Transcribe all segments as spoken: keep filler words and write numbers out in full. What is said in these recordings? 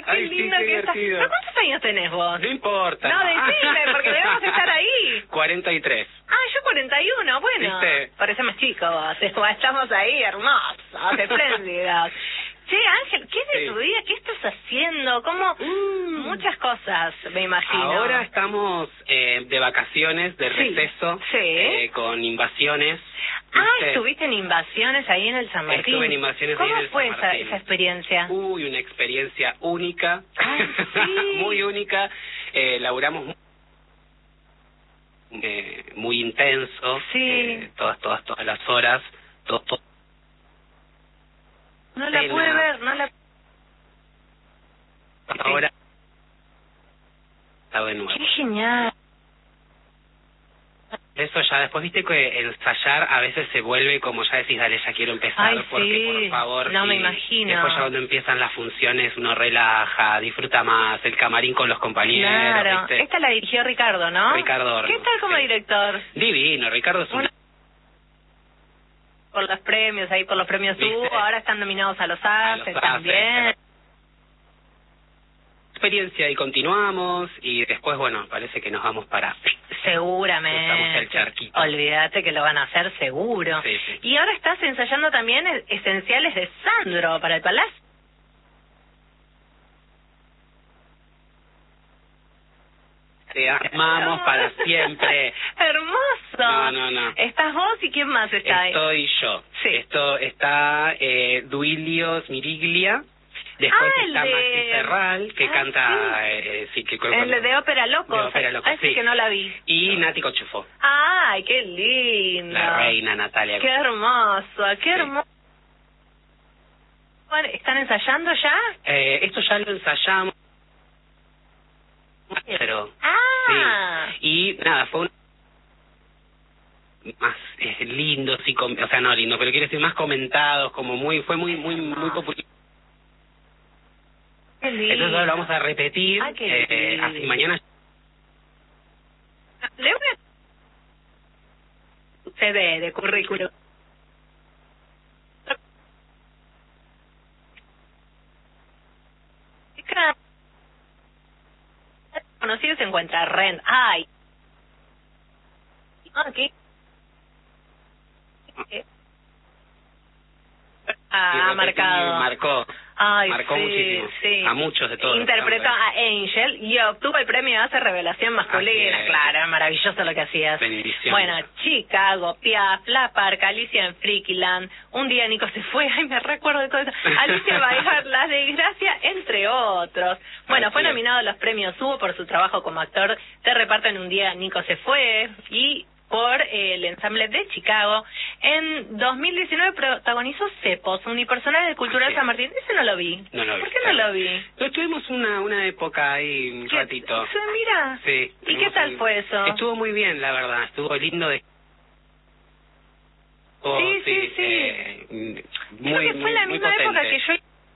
qué Ay, lindo sí, qué que estás. divertido. ¿Pero cuántos años tenés vos? No importa. No, decime, porque debemos estar ahí. cuarenta y tres. Ah, yo cuarenta y uno, bueno. ¿Viste? Parece más chico vos. Estamos ahí hermosos, espléndidos. Che, Ángel, ¿qué es de Sí. tu vida? ¿Qué estás haciendo? ¿Cómo? Mm. Muchas cosas, me imagino. Ahora estamos eh, de vacaciones, de Sí, receso, sí. eh, con invasiones. Ah, ¿viste? estuviste en Invasiones ahí en el San Martín. Estuve en Invasiones ahí ¿Cómo en el fue San esa, Martín. esa experiencia? Uy, una experiencia única, Ay, sí. muy única. Eh, laburamos muy, eh, muy intenso, Sí. eh, todas, todas, todas las horas, todo, todo. No la Cena. pude ver, no la... Ahora está de nuevo. Qué genial. Eso ya después viste que ensayar a veces se vuelve como ya decís, dale, ya quiero empezar, Ay, porque sí. por favor. No me y imagino. Después ya cuando empiezan las funciones uno relaja, disfruta más, el camarín con los compañeros, Claro. ¿viste? Esta la dirigió Ricardo, ¿no? Ricardo Hornos, ¿Qué tal como sí. director? Divino, Ricardo es un... Una- Por los premios, ahí por los premios ¿Viste? Hugo, ahora están nominados a los A los A C E A C E, también. experiencia y continuamos y después, bueno, parece que nos vamos para... Cruzamos Seguramente. el charquito. Olvídate que lo van a hacer seguro. Sí, sí. Y ahora estás ensayando también es- Esenciales de Sandro para el Palacio. Te amamos para siempre. Hermoso. No, no, no. ¿Estás vos y quién más está ahí? Estoy yo. Sí. Esto está eh, Duilio Miriglia. Después Ah, el está de- Maxi Serral, que Ah, canta... sí. Eh, sí, que El de, de Ópera Locos. De Ópera Locos, Ay, sí sí. que no la vi. Y Nati Cochufo, Ay, qué lindo. la reina Natalia. Qué hermoso, qué Sí. hermoso. Bueno, ¿están ensayando ya? Eh, esto ya lo ensayamos. Pero... Ah. Sí. Y nada, fue un... más eh, lindo, sí, com- o sea, no lindo, pero quiero decir más comentados, como muy, fue muy, muy, muy popular. Qué lindo. Entonces ahora lo vamos a repetir, Ay, qué eh, lindo. así mañana. ¿Le voy a... C D de currículum. Conocido se encuentra Ren. Ay. Aquí. Ah, ha marcado. Marcó. Ay, marcó sí, muchísimo. sí. A muchos de todos. Interpretó a Angel y obtuvo el premio de hace revelación masculina. Así es. Claro, maravilloso lo que hacías. Bendiciones. Bueno, Chicago, Piaf, La Parca, Alicia en Freakyland, Un día Nico se fue, ay, me recuerdo de todo eso. Alicia Bailar, La Desgracia, entre otros. Bueno, Así fue es. nominado a los premios Hugo por su trabajo como actor. Te reparten Un día Nico se fue y por eh, el ensamble de Chicago. En dos mil diecinueve protagonizó Cepos, unipersonal del Cultural Así es. San Martín. Ese no lo vi. No lo vi, ¿Por qué claro. no lo vi? Pero tuvimos una, una época ahí, un ¿Qué- ratito. Sí, mira. Sí. ¿Y qué tuvimos tal un- fue eso? Estuvo muy bien, la verdad. Estuvo lindo de... Oh, Sí, sí, sí. eh, muy, Creo que fue muy, la muy misma época potente. que yo...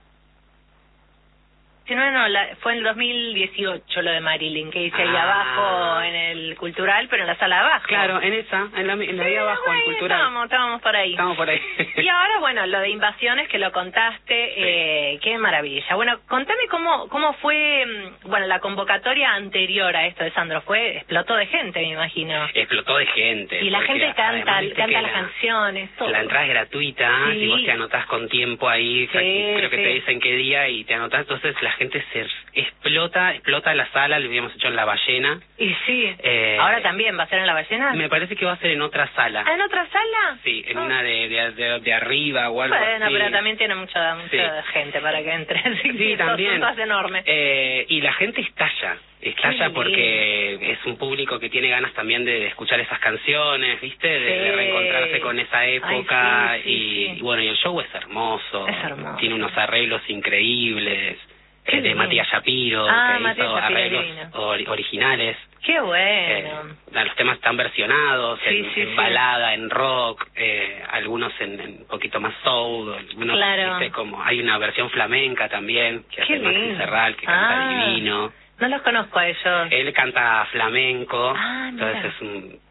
No, no, la, fue en el dos mil dieciocho lo de Marilyn, que hice ahí Ah. abajo en el Cultural, pero en la sala de abajo. Claro, en esa, en la, en la Sí, de abajo, ahí en Cultural. Estábamos, estábamos por ahí. Estamos por ahí. Y ahora, bueno, lo de Invasiones, que lo contaste, eh, qué maravilla. Bueno, contame cómo cómo fue, mm, bueno, la convocatoria anterior a esto de Sandro. Fue, explotó de gente, me imagino. Explotó de gente. Y la porque gente canta, además, viste canta que las la- canciones, todo. La entrada es gratuita, Sí. si vos te anotás con tiempo ahí, Sí, creo que sí. te dicen qué día y te anotás, entonces la gente se explota, explota la sala, lo habíamos hecho en La Ballena. Y sí, Eh, ahora también va a ser en La Ballena. Me parece que va a ser en otra sala. ¿Ah, en otra sala? Sí, en Ah. una de, de, de, de arriba o algo Bueno, así. pero también tiene mucha, mucha gente para que entre. Así Sí, que también. Son enormes. Eh, y la gente estalla, estalla Qué porque es un público que tiene ganas también de escuchar esas canciones, ¿viste? De, Sí. de reencontrarse con esa época. Ay, sí, sí, y, sí. y bueno, y el show es hermoso. Es hermoso. Tiene unos arreglos increíbles. Qué eh, de lindo. Matías Shapiro, Ah, que Matías hizo Shapiro, arreglos divino. ori- originales. Qué Eh, bueno. los temas están versionados Sí, en, sí, en sí. balada, en rock, eh, algunos en, en un poquito más soul, algunos, Claro. ¿viste? Como hay una versión flamenca también que Qué hace Maxi lindo. Serral, que canta Ah. divino. No los conozco a ellos. Él canta flamenco, Ah, mira. entonces es un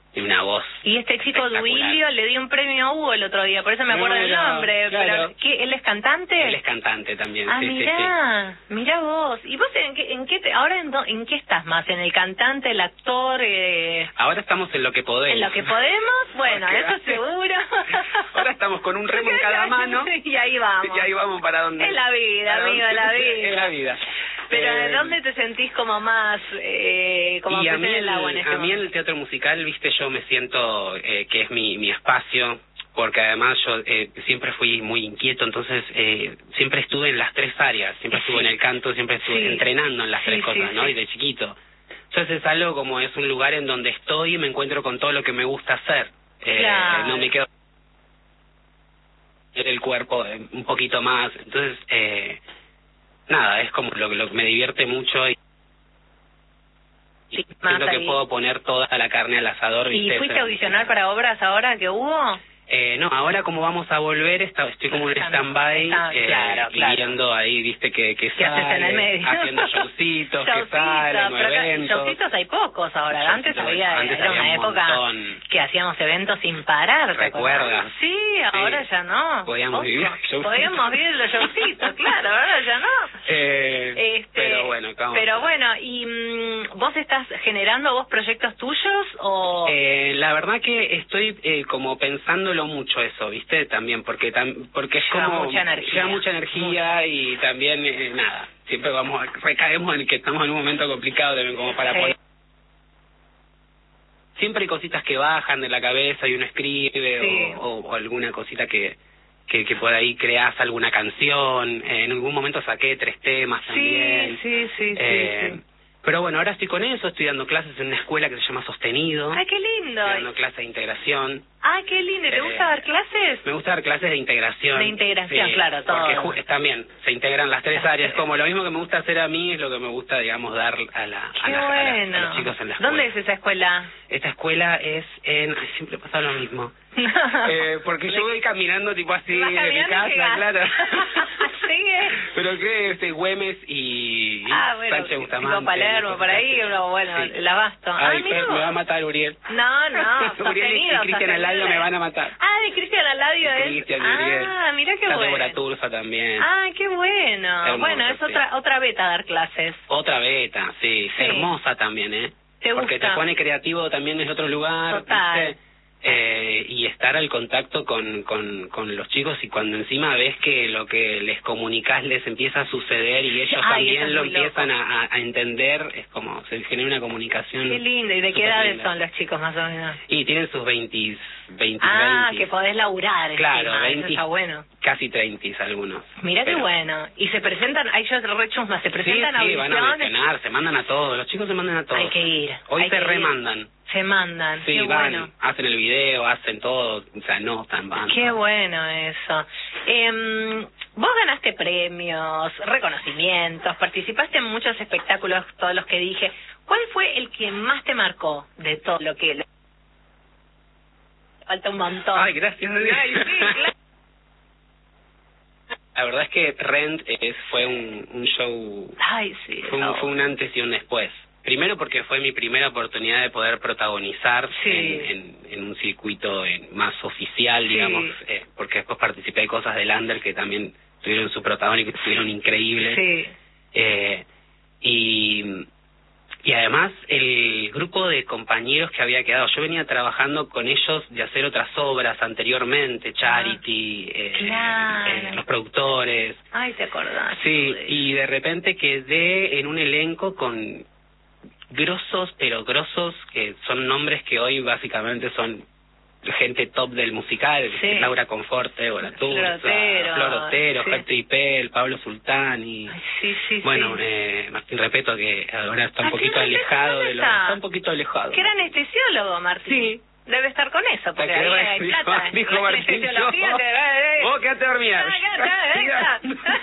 y una voz. Y este chico Duilio le dio un premio a Hugo el otro día, por eso me acuerdo del nombre. Claro. Pero, ¿qué, ¿él es cantante? Él es cantante también, ah, sí, mirá, sí, sí. mirá vos. ¿Y vos en qué, en qué te, ahora en, do, en qué estás más? ¿En el cantante, el actor? Eh... Ahora estamos en lo que podemos. ¿En lo que podemos? Bueno, Porque eso seguro. Ahora estamos con un remo en cada mano. Y ahí vamos. Y ahí vamos para donde. Es la vida, amigo, es la vida. Es la vida. Pero eh, ¿de dónde te sentís como más, eh, como y a pez mí, en el, el agua en este a mí en momento? el teatro musical, viste, yo me siento eh, que es mi, mi espacio, porque además yo eh, siempre fui muy inquieto, entonces eh, siempre estuve en las tres áreas, siempre estuve sí. en el canto, siempre estuve sí. entrenando en las sí, tres cosas, sí, ¿no? sí. Y de chiquito. Entonces es algo como es un lugar en donde estoy y me encuentro con todo lo que me gusta hacer. Eh, claro. No me quedo el cuerpo eh, un poquito más, entonces eh, nada, es como lo, lo que me divierte mucho y sí, siento que puedo poner toda la carne al asador. ¿Y ¿viste? fuiste a audicionar para obras ahora que hubo? Eh, no, ahora como vamos a volver, está, estoy como en stand-by, ah, eh, claro, y claro. viendo ahí, viste, que, que ¿Qué haces en el sale, medio? haciendo showcitos, que Showcitos, salen, pero acá, eventos. showcitos hay pocos ahora, Showcitos, antes había, antes era había una un época montón. que hacíamos eventos sin parar, ¿te ¿Recuerdas? acordás? Sí, ahora Sí. ya no. Podíamos Poco. vivir showcitos. Podíamos vivir los showcitos, claro, ahora ya no. Eh, Este, pero bueno, ¿cómo? Pero bueno, ¿y mmm, vos estás generando vos proyectos tuyos o...? Eh, la verdad que estoy eh, como pensándolo mucho eso, ¿viste? También, porque tam, porque es Lleva como... mucha energía. Lleva mucha energía mucho. Y también, eh, nada, siempre vamos, a, recaemos en que estamos en un momento complicado también como para sí. poder... Siempre hay cositas que bajan de la cabeza y uno escribe sí. o, o, o alguna cosita que... Que, que por ahí creás alguna canción, eh, en algún momento saqué tres temas también. Sí, sí, sí, eh, sí, sí. Pero bueno, ahora estoy con eso, estoy dando clases en una escuela que se llama Sostenido. ¡Ay, qué lindo! Estoy dando clases de integración. ¡Ay, qué lindo! ¿Te Eh, gusta dar clases? Me gusta dar clases de integración. De integración, sí, claro, todo. Porque ju- también se integran las tres áreas. Como lo mismo que me gusta hacer a mí es lo que me gusta, digamos, dar a, la, a, ¡Qué la- bueno! a, la- a los chicos en la escuela. ¿Dónde es esa escuela? Esta escuela es en... Ay, siempre pasa lo mismo. eh, porque yo voy caminando tipo así Vas de mi caminando y casa, llegás. claro. Sigue. Pero que este Güemes y Ah, bueno, Sánchez tipo Bustamante. Palermo, no sé, por ahí, sí. o bueno, Sí. el Abasto. Ay, ah, pero mira. me va a matar Uriel. No, no, Uriel y- y sostenido, Cristian Aladio me van a matar. Ah, de Cristian Aladio es. Cristian y Uriel. Ah, mira qué Está bueno. Débora Turza también. Ah, qué bueno. Hermoso, bueno, es sí. otra otra beta dar clases. Otra beta, sí. Sí. Hermosa también, ¿eh? ¿Te Porque gusta? te pone creativo también en otro lugar, Total. ¿viste? Eh, y estar al contacto con, con, con los chicos y cuando encima ves que lo que les comunicás les empieza a suceder y ellos Ay, eso también es lo muy empiezan loco. a, a entender, es como se genera una comunicación. Qué lindo. ¿Y de qué súper edades linda. son los chicos más o menos? Y tienen sus veinte, veinte, Ah, veinte. que podés laburar. Claro, encima, eso veinte, está bueno. casi treinta algunos. Mira qué Pero- bueno. Y se presentan, ay, yo rechusma, se Sí, presentan sí, van a audiciones. audicionar, se mandan a todos, los chicos se mandan a todos. Hay que ir. Hoy hay se que ir. remandan. Se mandan. Sí, qué van, bueno. hacen el video, hacen todo, o sea, no están van. Qué bueno eso. Eh, vos ganaste premios, reconocimientos, participaste en muchos espectáculos, todos los que dije. ¿Cuál fue el que más te marcó de todo lo que... Falta un montón. Ay, gracias. Ay, sí, claro. La verdad es que Rent es, fue un, un show, Ay, sí. fue un, fue un antes y un después. Primero porque fue mi primera oportunidad de poder protagonizar Sí. en, en, en un circuito eh, más oficial, Sí. digamos, eh, porque después participé de cosas del Under que también tuvieron su protagónico y estuvieron increíbles. Sí. Eh, y, y además el grupo de compañeros que había quedado, yo venía trabajando con ellos de hacer otras obras anteriormente, Charity, eh, Claro. eh, los productores. Ay, te acordás. Sí, de- y de repente quedé en un elenco con grosos, pero grosos, que son nombres que hoy básicamente son gente top del musical, Sí. Laura Conforte, Débora Turza, Flor Otero, Flor Otero, sí. Gertrude Ipel, Pablo Sultán y... Ay, sí, sí, Bueno, sí. eh, Martín Repeto, que ahora está un Martín poquito Repeto, alejado ¿dónde de lo... está? Está un poquito alejado. Que era anestesiólogo, Martín. Sí. Debe estar con eso, porque Está que- ahí hay dijo- plata. dijo La Martín, anestesiología yo- te- eh, eh. Vos quedate dormida. Ah, ya, ya, ya.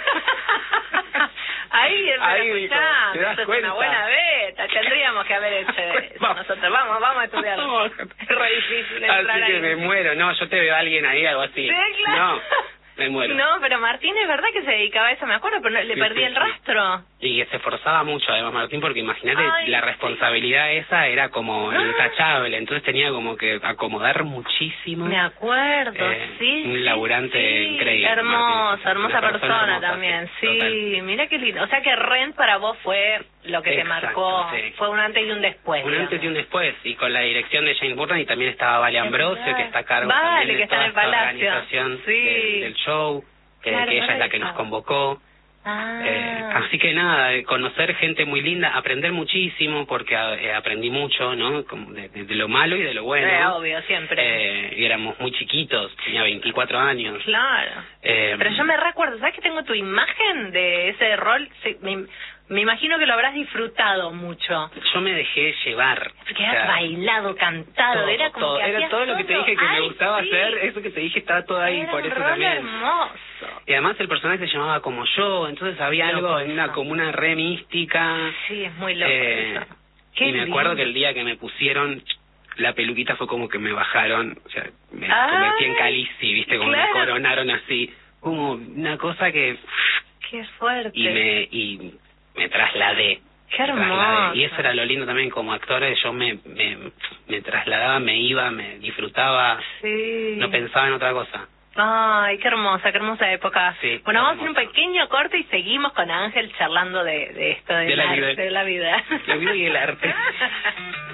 Ahí, Ahí pero dijo, escuchá, ¿te das eso es cuenta? una buena beta. Tendríamos que haber hecho eso. Vamos. Nosotros, vamos, vamos a estudiarlo. Vamos. Es re difícil Así entrar que ahí. me muero. No, yo te veo a alguien ahí, algo así. Sí, claro. No. me muero. No, pero Martín es verdad que se dedicaba a eso, me acuerdo, pero le Sí, perdí sí, el sí. rastro. Y se esforzaba mucho, además, Martín, porque imagínate, Ay, la sí. responsabilidad esa era como Ah. intachable, entonces tenía como que acomodar muchísimo. Me acuerdo, Eh, sí. un sí, laburante sí. increíble, Hermosa, Martín. hermosa Una persona, persona hermosa, también, sí, sí. total. Mira qué lindo. O sea que Rent para vos fue lo que te Exacto, marcó, sí. fue un antes y un después. Un antes y digamos. un después, y con la dirección de James Burton, y también estaba Vale Ambrosio, que está a cargo Vale, también de que está toda en el esta palacio. organización Sí. del, del show, que, Claro, que ella no es la que nos revisaba. convocó. Ah. Eh, así que nada, eh, conocer gente muy linda, aprender muchísimo, porque eh, aprendí mucho, ¿no? Como de, de, de lo malo y de lo bueno. Eh, obvio, siempre. Eh, y éramos muy chiquitos, tenía veinticuatro años. Claro. Eh, Pero yo me recuerdo, ¿sabes que tengo tu imagen de ese rol? Sí, me, me imagino que lo habrás disfrutado mucho. Yo me dejé llevar. Porque o has sea, bailado, cantado, todo, era como todo. que Era hacías todo lo que te dije que Ay, me gustaba sí. hacer, eso que te dije estaba todo ahí, Era por un eso rol también. hermoso. Y además el personaje se llamaba como yo, entonces había Loco algo, en una eso. como una re mística. Sí, es muy loco Eh, eso. Qué y me acuerdo lindo. que el día que me pusieron la peluquita fue como que me bajaron, o sea, me Ay, convertí en Khaleesi, viste, como claro. me coronaron así, como una cosa que... Qué fuerte. Y me, y me trasladé. Qué me trasladé. hermoso. Y eso era lo lindo también como actor, yo me, me, me trasladaba, me iba, me disfrutaba, Sí. no pensaba en otra cosa. Ay, qué hermosa, qué hermosa época. Sí, bueno, vamos a hacer un hermosa. pequeño corte y seguimos con Ángel charlando de, de esto, de, De la vida. de la vida. La vida y el arte.